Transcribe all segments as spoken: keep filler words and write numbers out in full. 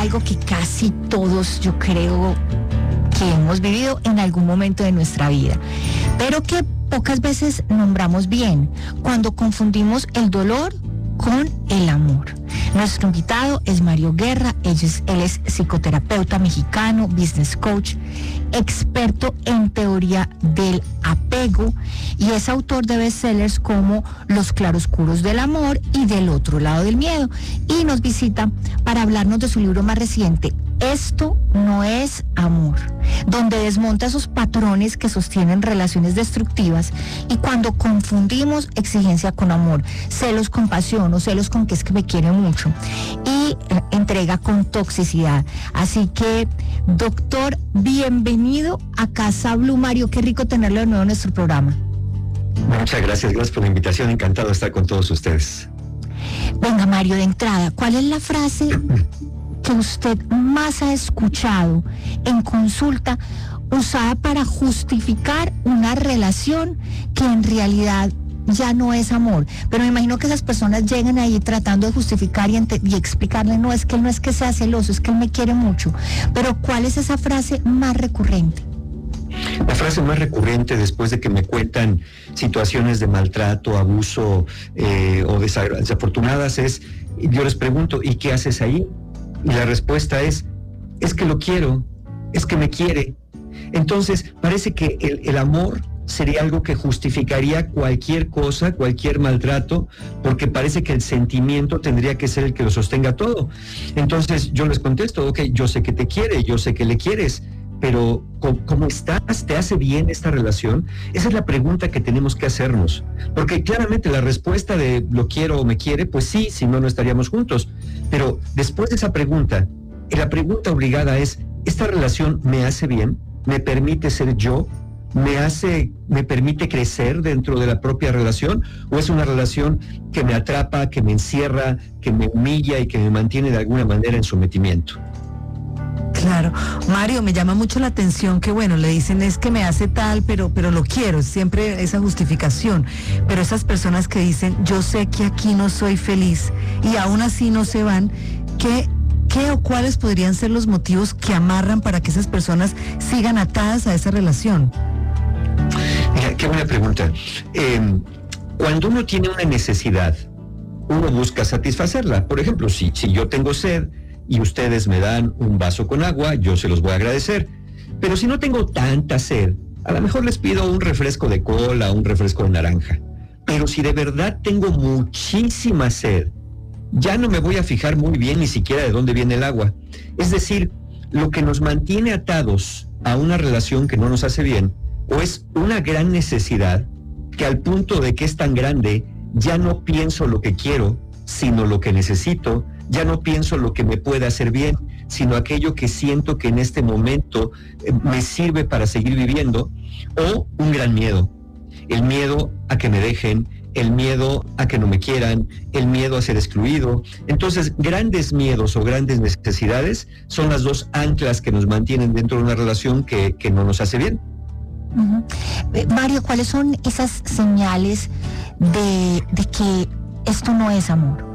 algo que casi todos, yo creo, que hemos vivido en algún momento de nuestra vida, pero que pocas veces nombramos bien, cuando confundimos el dolor con el amor. Nuestro invitado es Mario Guerra, él es, él es psicoterapeuta mexicano, business coach, experto en teoría del apego y es autor de bestsellers como Los claroscuros del amor y Del otro lado del miedo, y nos visita para hablarnos de su libro más reciente, Esto no es amor, donde desmonta esos patrones que sostienen relaciones destructivas y cuando confundimos exigencia con amor, celos con pasión o celos con que es que me quiere mucho y eh, entrega con toxicidad. Así que, doctor, bienvenido a Casa Blue. Mario, qué rico tenerlo de nuevo en nuestro programa. Muchas gracias, gracias por la invitación, encantado de estar con todos ustedes. Venga, Mario, de entrada, ¿cuál es la frase que usted más ha escuchado en consulta usada para justificar una relación que en realidad ya no es amor? Pero me imagino que esas personas llegan ahí tratando de justificar y, ente- y explicarle, no, es que él no es que sea celoso, es que él me quiere mucho. Pero ¿cuál es esa frase más recurrente? La frase más recurrente después de que me cuentan situaciones de maltrato, abuso eh, o desagra- desafortunadas es, yo les pregunto, ¿y qué haces ahí? Y la respuesta es, es que lo quiero, es que me quiere. Entonces, parece que el, el amor sería algo que justificaría cualquier cosa, cualquier maltrato, porque parece que el sentimiento tendría que ser el que lo sostenga todo. Entonces, yo les contesto, ok, yo sé que te quiere, yo sé que le quieres, pero ¿cómo estás? ¿Te hace bien esta relación? Esa es la pregunta que tenemos que hacernos, porque claramente la respuesta de lo quiero o me quiere, pues sí, si no, no estaríamos juntos. Pero después de esa pregunta, la pregunta obligada es, ¿esta relación me hace bien? ¿Me permite ser yo? ¿Me hace, me permite crecer dentro de la propia relación? ¿O es una relación que me atrapa, que me encierra, que me humilla y que me mantiene de alguna manera en sometimiento? Claro, Mario, me llama mucho la atención que, bueno, le dicen es que me hace tal, pero, pero lo quiero, siempre esa justificación. Pero esas personas que dicen, yo sé que aquí no soy feliz y aún así no se van, ¿qué, qué o cuáles podrían ser los motivos que amarran para que esas personas sigan atadas a esa relación? Mira, qué buena pregunta. Eh, cuando uno tiene una necesidad, uno busca satisfacerla. Por ejemplo, si, si yo tengo sed, y ustedes me dan un vaso con agua, yo se los voy a agradecer. Pero si no tengo tanta sed, a lo mejor les pido un refresco de cola, un refresco de naranja. Pero si de verdad tengo muchísima sed, ya no me voy a fijar muy bien ni siquiera de dónde viene el agua. Es decir, lo que nos mantiene atados a una relación que no nos hace bien, o es una gran necesidad, que al punto de que es tan grande, ya no pienso lo que quiero, sino lo que necesito. Ya no pienso lo que me puede hacer bien, sino aquello que siento que en este momento eh, me sirve para seguir viviendo, o un gran miedo. El miedo a que me dejen, el miedo a que no me quieran, el miedo a ser excluido. Entonces, grandes miedos o grandes necesidades son las dos anclas que nos mantienen dentro de una relación que, que no nos hace bien. Uh-huh. Eh, Mario, ¿cuáles son esas señales de, de que esto no es amor?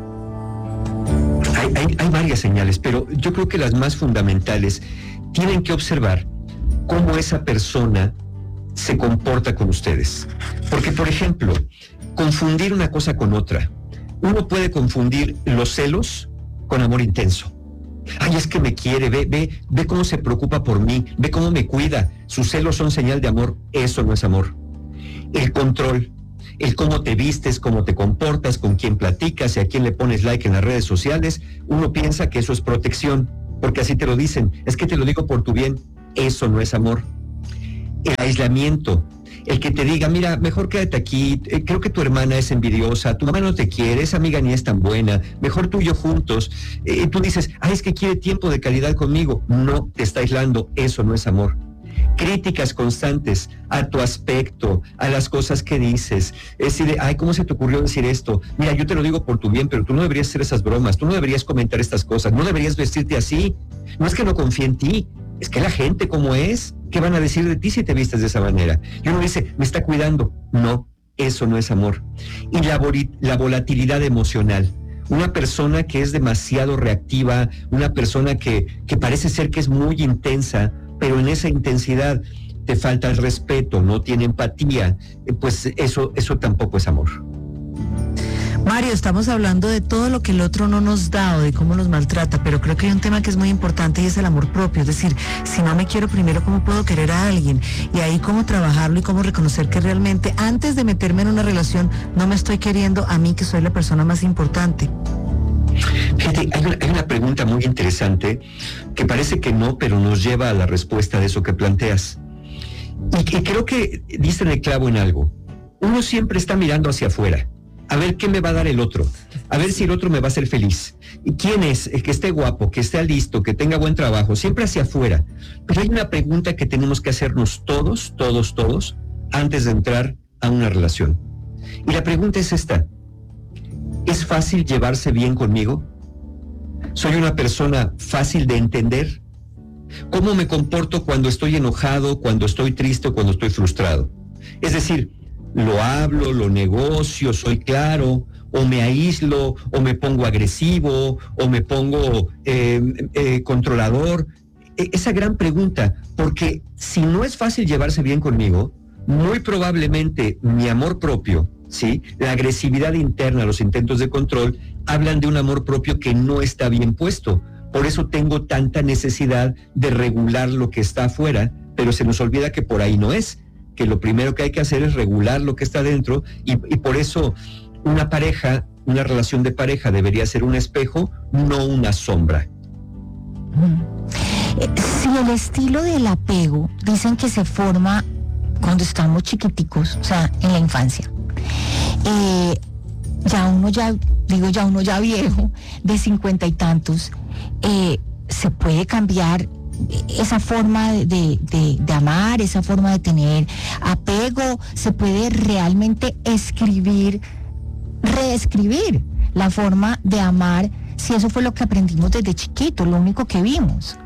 Hay, hay, hay varias señales, pero yo creo que las más fundamentales tienen que observar cómo esa persona se comporta con ustedes. Porque, por ejemplo, confundir una cosa con otra. Uno puede confundir los celos con amor intenso. Ay, es que me quiere, ve, ve, ve cómo se preocupa por mí, ve cómo me cuida. Sus celos son señal de amor. Eso no es amor. El control. El cómo te vistes, cómo te comportas, con quién platicas y a quién le pones like en las redes sociales, uno piensa que eso es protección, porque así te lo dicen. Es que te lo digo por tu bien. Eso no es amor. El aislamiento, el que te diga, mira, mejor quédate aquí, eh, creo que tu hermana es envidiosa, tu mamá no te quiere, esa amiga ni es tan buena, mejor tú y yo juntos. Eh, tú dices, ay, es que quiere tiempo de calidad conmigo. No, te está aislando. Eso no es amor. Críticas constantes a tu aspecto, a las cosas que dices. Es decir, ay, ¿cómo se te ocurrió decir esto? Mira, yo te lo digo por tu bien, pero tú no deberías hacer esas bromas, tú no deberías comentar estas cosas, no deberías vestirte así. No es que no confíe en ti, es que la gente como es, ¿qué van a decir de ti si te vistes de esa manera? Y uno dice, me está cuidando. No, eso no es amor. Y la, la volatilidad emocional. Una persona que es demasiado reactiva, una persona que, que parece ser que es muy intensa, pero en esa intensidad te falta el respeto, no tiene empatía, pues eso, eso tampoco es amor. Mario, estamos hablando de todo lo que el otro no nos da o de cómo nos maltrata, pero creo que hay un tema que es muy importante y es el amor propio. Es decir, si no me quiero primero, ¿cómo puedo querer a alguien? Y ahí cómo trabajarlo y cómo reconocer que realmente antes de meterme en una relación no me estoy queriendo a mí, que soy la persona más importante. Fíjate, hay una, hay una pregunta muy interesante que parece que no, pero nos lleva a la respuesta de eso que planteas. Y que creo que diste en el clavo en algo. Uno siempre está mirando hacia afuera, a ver qué me va a dar el otro, a ver si el otro me va a hacer feliz. ¿Y quién es? El que esté guapo, que esté listo, que tenga buen trabajo, siempre hacia afuera. Pero hay una pregunta que tenemos que hacernos todos, todos, todos, antes de entrar a una relación. Y la pregunta es esta: ¿es fácil llevarse bien conmigo? ¿Soy una persona fácil de entender? ¿Cómo me comporto cuando estoy enojado, cuando estoy triste o cuando estoy frustrado? Es decir, lo hablo, lo negocio, soy claro, o me aíslo, o me pongo agresivo, o me pongo eh, eh, controlador. E- esa gran pregunta, porque si no es fácil llevarse bien conmigo, muy probablemente mi amor propio, ¿sí?, la agresividad interna, los intentos de control, hablan de un amor propio que no está bien puesto. Por eso tengo tanta necesidad de regular lo que está afuera, pero se nos olvida que por ahí no es, que lo primero que hay que hacer es regular lo que está dentro, y, y por eso una pareja, una relación de pareja debería ser un espejo, no una sombra. Si el estilo del apego dicen que se forma cuando estamos chiquiticos, o sea, en la infancia, eh, ya uno ya, digo ya uno ya viejo, de cincuenta y tantos, eh, se puede cambiar esa forma de, de, de amar, esa forma de tener apego, se puede realmente escribir, reescribir la forma de amar, si eso fue lo que aprendimos desde chiquito, lo único que vimos.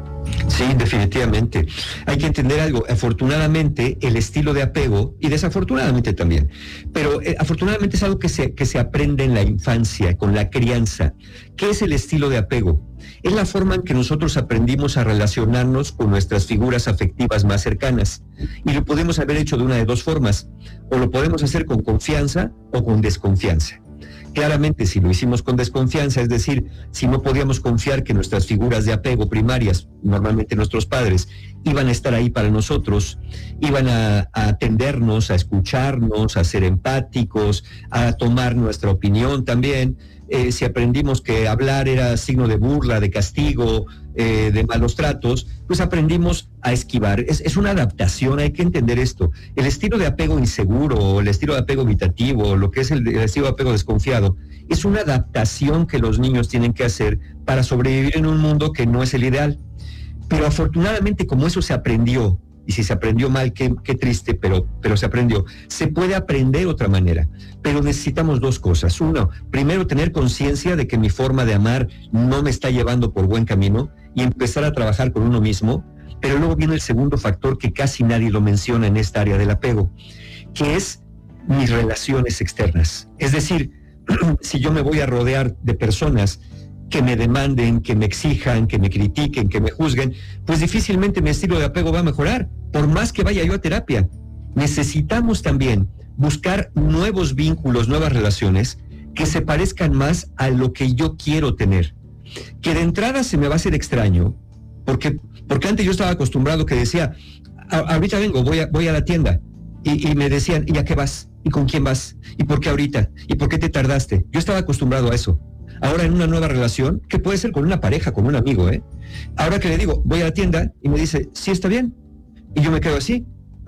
Sí, definitivamente. Hay que entender algo. Afortunadamente, el estilo de apego, y desafortunadamente también, pero eh, afortunadamente es algo que se, que se aprende en la infancia, con la crianza. ¿Qué es el estilo de apego? Es la forma en que nosotros aprendimos a relacionarnos con nuestras figuras afectivas más cercanas. Y lo podemos haber hecho de una de dos formas. O lo podemos hacer con confianza o con desconfianza. Claramente, si lo hicimos con desconfianza, es decir, si no podíamos confiar que nuestras figuras de apego primarias, normalmente nuestros padres, iban a estar ahí para nosotros, iban a, a atendernos, a escucharnos, a ser empáticos, a tomar nuestra opinión también, eh, si aprendimos que hablar era signo de burla, de castigo, eh, de malos tratos, pues aprendimos a esquivar. Es, es una adaptación, hay que entender esto. El estilo de apego inseguro, o el estilo de apego evitativo, o lo que es el, el estilo de apego desconfiado, es una adaptación que los niños tienen que hacer para sobrevivir en un mundo que no es el ideal. Pero afortunadamente, como eso se aprendió, y si se aprendió mal, qué, qué triste, pero, pero se aprendió, se puede aprender de otra manera. Pero necesitamos dos cosas. Uno, primero tener conciencia de que mi forma de amar no me está llevando por buen camino y empezar a trabajar con uno mismo. Pero luego viene el segundo factor que casi nadie lo menciona en esta área del apego, que es mis relaciones externas. Es decir, si yo me voy a rodear de personas que me demanden, que me exijan, que me critiquen, que me juzguen, pues difícilmente mi estilo de apego va a mejorar, por más que vaya yo a terapia. Necesitamos también buscar nuevos vínculos, nuevas relaciones que se parezcan más a lo que yo quiero tener. Que de entrada se me va a hacer extraño, porque, porque antes yo estaba acostumbrado que decía, ahorita vengo, voy a, voy a la tienda, y, y me decían, ¿y a qué vas? ¿Y con quién vas? ¿Y por qué ahorita? ¿Y por qué te tardaste? Yo estaba acostumbrado a eso. Ahora en una nueva relación, que puede ser con una pareja, con un amigo, ¿eh? Ahora que le digo, voy a la tienda, y me dice, sí, está bien. Y yo me quedo así.